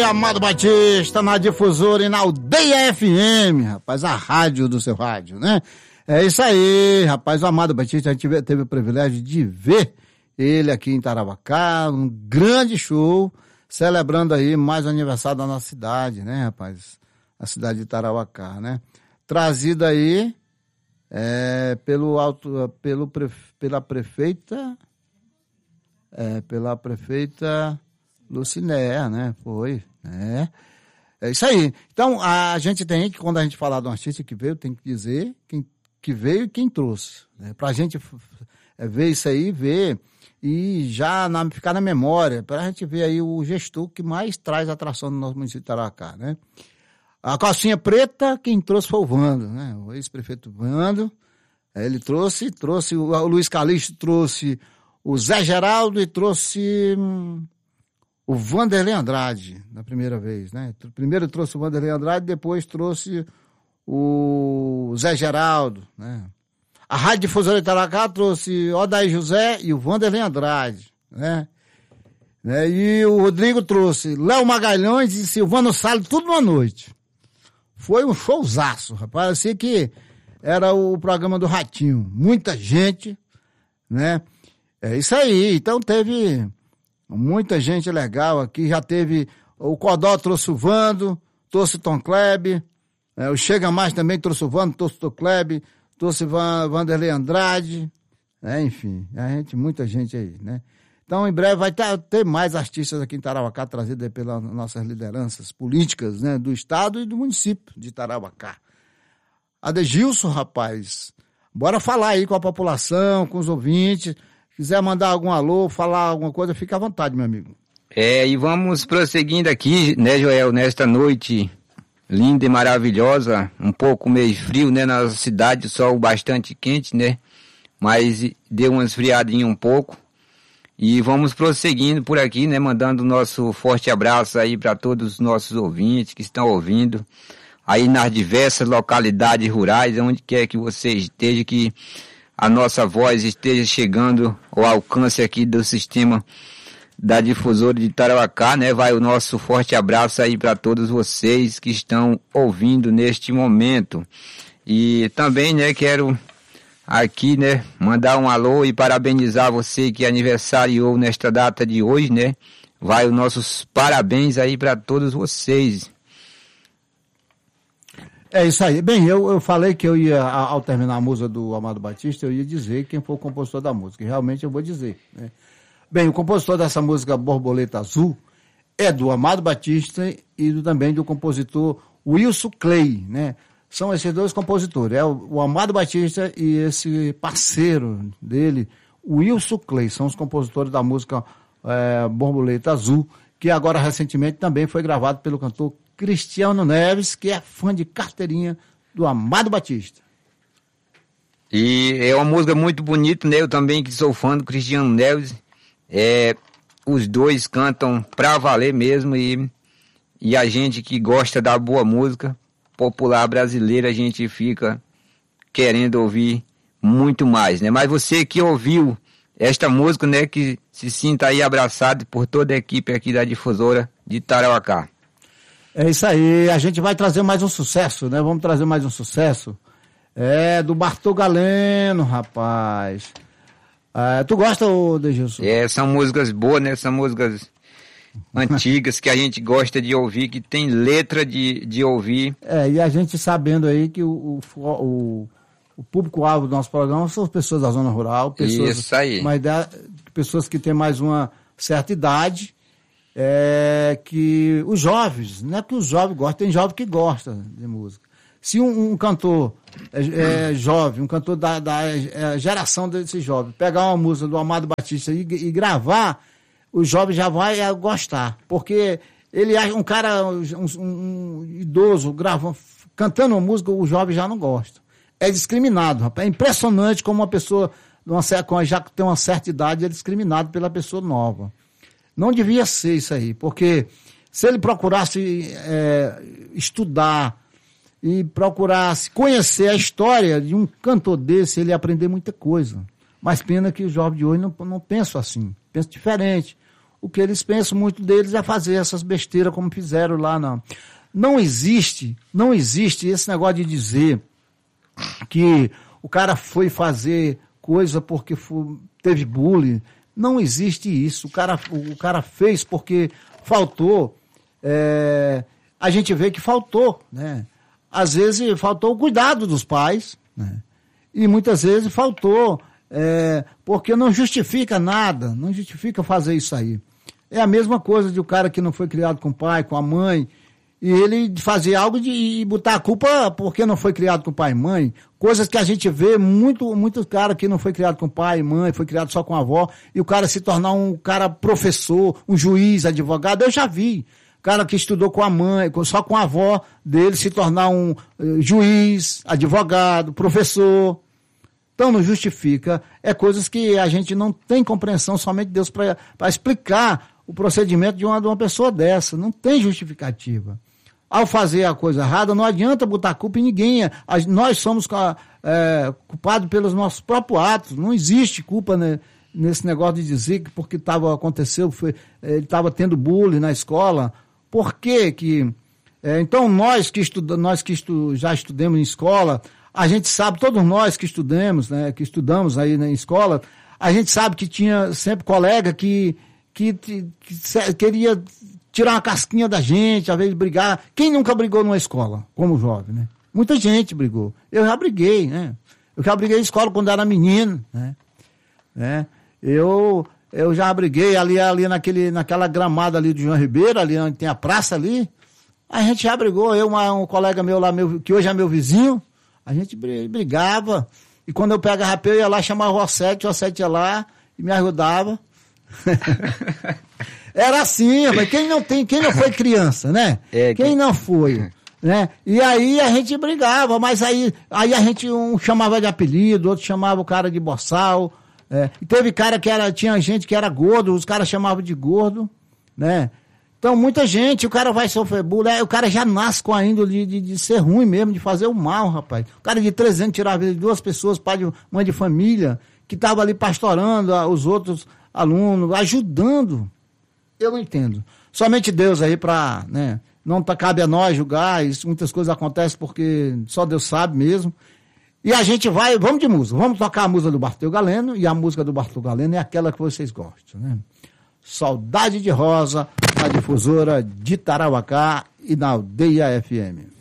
Amado Batista na Difusora e na Aldeia FM, rapaz, a rádio do seu rádio, né? É isso aí, rapaz, o Amado Batista, a gente teve o privilégio de ver ele aqui em Tarauacá, um grande show, celebrando aí mais um aniversário da nossa cidade, né, rapaz? A cidade de Tarauacá, né? Trazido aí pela prefeita Lucinéia, né? Foi, né? É isso aí. Então, a gente tem que, quando a gente falar de um artista que veio, tem que dizer quem que veio e quem trouxe, né? Pra gente ver isso aí, ver e já ficar na memória, pra gente ver aí o gestor que mais traz atração no nosso município de Tarauacá, né? A calcinha preta, quem trouxe foi o Vando, né? O ex-prefeito Vando, ele trouxe o Luiz Calixto, trouxe o Zé Geraldo e trouxe o Vanderlei Andrade, na primeira vez, né? Primeiro trouxe o Vanderlei Andrade, depois trouxe o Zé Geraldo, né? A Rádio Difusora de Tarauacá trouxe Odair José e o Vanderlei Andrade, né? E o Rodrigo trouxe Léo Magalhães e Silvano Salles, tudo numa noite. Foi um showzaço, rapaz, assim que era o programa do Ratinho, muita gente, né? É isso aí, então teve muita gente legal aqui, já teve, o Codó trouxe o Vando, trouxe o Tom Kleb, o Chega Mais também trouxe o Vando, trouxe o Tom Kleb, trouxe o Vanderlei Andrade, enfim, muita gente aí, né? Então, em breve vai ter mais artistas aqui em Tarauacá, trazidos pelas nossas lideranças políticas, né, do estado e do município de Tarauacá. Adegilson, rapaz, bora falar aí com a população, com os ouvintes. Quiser mandar algum alô, falar alguma coisa, fica à vontade, meu amigo. E vamos prosseguindo aqui, né, Joel, nesta noite linda e maravilhosa, um pouco meio frio, né, na cidade, sol bastante quente, né, mas deu uma esfriadinha um pouco. E vamos prosseguindo por aqui, né, mandando nosso forte abraço aí para todos os nossos ouvintes que estão ouvindo aí nas diversas localidades rurais, onde quer que você esteja, que a nossa voz esteja chegando ao alcance aqui do sistema da Difusora de Tarauacá, né? Vai o nosso forte abraço aí para todos vocês que estão ouvindo neste momento. E também, né, quero aqui, né, mandar um alô e parabenizar você que aniversariou nesta data de hoje, né? Vai os nossos parabéns aí para todos vocês. É isso aí. Bem, eu falei que eu ia, ao terminar a música do Amado Batista, eu ia dizer quem foi o compositor da música. E realmente eu vou dizer, né? Bem, o compositor dessa música Borboleta Azul é do Amado Batista e também do compositor Wilson Clay, né? São esses dois compositores, o Amado Batista e esse parceiro dele, o Wilson Clay, são os compositores da música Borboleta Azul, que agora recentemente também foi gravado pelo cantor Cristiano Neves, que é fã de carteirinha do Amado Batista. E é uma música muito bonita, né? Eu também que sou fã do Cristiano Neves, os dois cantam pra valer mesmo, e a gente que gosta da boa música popular brasileira, a gente fica querendo ouvir muito mais, né? Mas você que ouviu esta música, né, que se sinta aí abraçado por toda a equipe aqui da Difusora de Tarauacá. É isso aí, a gente vai trazer mais um sucesso, né? Vamos trazer mais um sucesso. Do Bartô Galeno, rapaz. Tu gosta, Degilson? São músicas boas, né? São músicas antigas que a gente gosta de ouvir, que tem letra de ouvir. E a gente sabendo aí que o público-alvo do nosso programa são pessoas da zona rural, pessoas, isso aí. Pessoas que têm mais uma certa idade, que os jovens, não é que os jovens gostam, tem jovem que gosta de música. Se um cantor jovem, um cantor da geração desse jovem, pegar uma música do Amado Batista e gravar, o jovem já vai gostar, porque ele acha um cara, um idoso, cantando uma música, o jovem já não gosta. É discriminado, rapaz. É impressionante como uma pessoa já que tem uma certa idade é discriminado pela pessoa nova. Não devia ser isso aí, porque se ele procurasse estudar e procurasse conhecer a história de um cantor desse, ele ia aprender muita coisa. Mas pena que os jovens de hoje não pensam assim, pensam diferente. o que eles pensam, muito deles, é fazer essas besteiras como fizeram lá. Não existe esse negócio de dizer que o cara foi fazer coisa porque teve bullying. Não existe isso. O cara fez porque faltou. A gente vê que faltou, né? Às vezes faltou o cuidado dos pais, né? E muitas vezes faltou, porque não justifica nada, não justifica fazer isso aí. É a mesma coisa de o cara que não foi criado com o pai, com a mãe, e ele fazer algo e botar a culpa porque não foi criado com pai e mãe. Coisas que a gente vê muito cara que não foi criado com pai e mãe, foi criado só com a avó, e o cara se tornar um cara professor, um juiz, advogado. Eu já vi. Cara que estudou com a mãe, só com a avó dele, se tornar um juiz, advogado, professor. Então não justifica. É coisas que a gente não tem compreensão, somente Deus para explicar o procedimento de uma pessoa dessa. Não tem justificativa. Ao fazer a coisa errada, não adianta botar culpa em ninguém. Nós somos culpados pelos nossos próprios atos. Não existe culpa, né, nesse negócio de dizer que porque ele estava tendo bullying na escola. Por quê que... então, nós que já estudamos em escola, a gente sabe, todos nós que estudamos, né, que estudamos aí na escola, a gente sabe que tinha sempre colega que queria tirar uma casquinha da gente, às vezes brigar. Quem nunca brigou numa escola, como jovem, né? Muita gente brigou. Eu já briguei, né? Eu já briguei em escola quando era menino, né? Eu já briguei ali naquela gramada ali do João Ribeiro, ali onde tem a praça ali. A gente já brigou, um colega meu lá, que hoje é meu vizinho, a gente brigava. E quando eu pegava rapé, eu ia lá, chamava o Rossete ia lá e me ajudava. Era assim, mas quem não foi criança, né? Quem não foi, né? E aí a gente brigava, mas aí a gente chamava de apelido, outro chamava o cara de boçal. E teve cara tinha gente que era gordo, os caras chamavam de gordo, né? Então muita gente, o cara vai sofrer bullying, o cara já nasce com a índole de ser ruim mesmo, de fazer o mal, rapaz. O cara de 3 anos tirar a vida de 2 pessoas, pai de mãe de família, que estava ali pastorando os outros alunos, ajudando. Eu não entendo. Somente Deus aí né? Não cabe a nós julgar, muitas coisas acontecem porque só Deus sabe mesmo. E a gente vamos de música, vamos tocar a música do Bartolomeu Galeno, e a música do Bartolomeu Galeno é aquela que vocês gostam, né? Saudade de Rosa, na difusora de Tarauacá e na Aldeia FM.